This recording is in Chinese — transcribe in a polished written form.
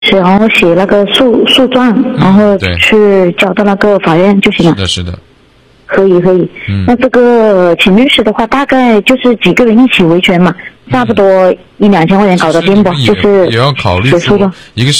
是，然后写那个诉状，然后去交到那个法院就行了。 是的。 可以。那这个请律师的话，大概就是几个人一起维权嘛，差不多1-2千块钱搞得定不？就是也要考虑结束的。 一个